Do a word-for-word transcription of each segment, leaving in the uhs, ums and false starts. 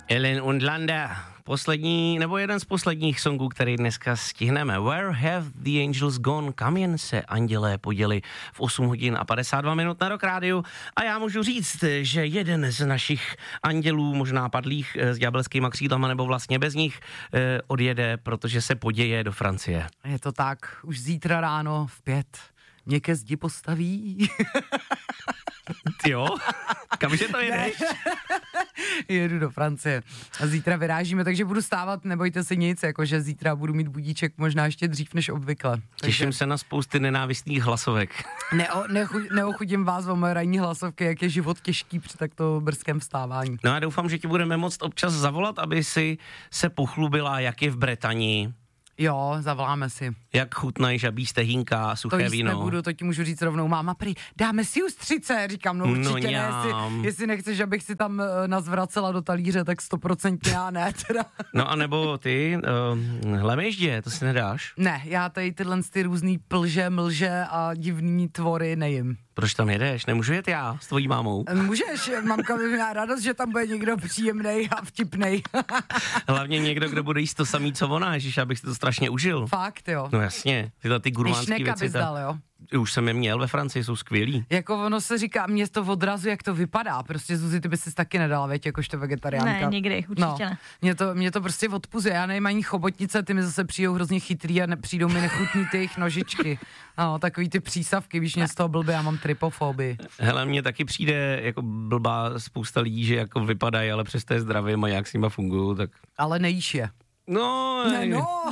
Ellen und Landa, poslední, nebo jeden z posledních songů, který dneska stihneme. Where have the angels gone? Kam jen se andělé poděli v osm hodin a padesát dva minut na Rock Rádiu. A já můžu říct, že jeden z našich andělů, možná padlých s ďábelskýma křídlama, nebo vlastně bez nich, eh, odjede, protože se poděje do Francie. Je to tak, už zítra ráno v pět mě ke zdi postaví. Jo? Kamže to jedeš? Jedu do Francie. A zítra vyrážíme, takže budu stávat, nebojte se nic, jakože zítra budu mít budíček možná ještě dřív než obvykle. Takže... Těším se na spousty nenávistných hlasovek. Neo, nechu, neochudím vás o moje ranní hlasovky, jak je život těžký při takto brzkém vstávání. No a doufám, že ti budeme moct občas zavolat, aby si se pochlubila, jak je v Bretani. Jo, zavoláme si. Jak chutnají žabí stehínka, suché to jíst víno. nebudu, to ti můžu říct rovnou. Máma prý, dáme si ústřice. Říkám, no určitě no, ne, jestli, jestli nechceš, abych si tam uh, nazvracela do talíře, tak stoprocentně já ne, teda. No a nebo ty, uh, hlemeždě, to si nedáš? Ne, já tady tyhle ty různý plže, mlže a divný tvory nejím. Proč tam jedeš? Nemůžu jet já s tvojí mámou? Můžeš, mamka by měla radost, že tam bude někdo příjemnej a vtipnej. Hlavně někdo, kdo bude jíst to samý, co ona, ježiš, abych si to strašně užil. Fakt, jo. No jasně, tyhle ty gurmánský věci. Bys dal, jo? Už jsem je měl ve Francii, jsou skvělí. Jako ono se říká, mě to odrazu, jak to vypadá. Prostě Zuzi, ty bys si taky nedala, věď, jakožto vegetariánka. Ne, nikdy, určitě no, ne. Mě to, mě to prostě odpuzuje, já nevím ani chobotnice, ty mi zase přijdou hrozně chytrý a ne, přijdou mi nechutní ty jejich nožičky. No, takový ty přísavky, víš, mě z toho blbě, já mám trypofobii. Hele, mně taky přijde jako blbá spousta lidí, že jako vypadají, ale přesto je zdravě a jak s nima fungují, tak... Ale nejíš je. No, ne, no.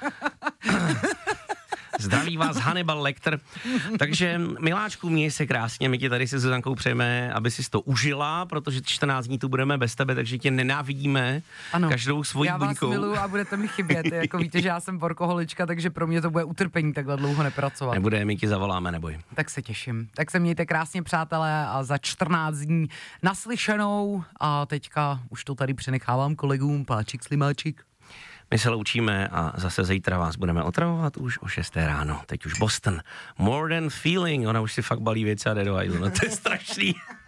Zdraví vás Hannibal Lecter. Takže miláčku, měj se krásně, my ti tady se Zuzankou přejeme, aby si to užila, protože čtrnáct dní tu budeme bez tebe, takže tě nenávidíme ano, každou svojí buňkou. Já vás miluju a budete mi chybět, jako víte, že já jsem workoholička, takže pro mě to bude utrpení takhle dlouho nepracovat. Nebude, my ti zavoláme, neboj. Tak se těším. Tak se mějte krásně, přátelé, a za čtrnáct dní naslyšenou a teďka už to tady přenechávám kolegům, páčik, slimáčik. My se loučíme a zase zítra vás budeme otravovat už o šesté ráno. Teď už Boston. More Than Feeling. Ona už si fakt balí věci a jde do hajzlu. No to je strašný.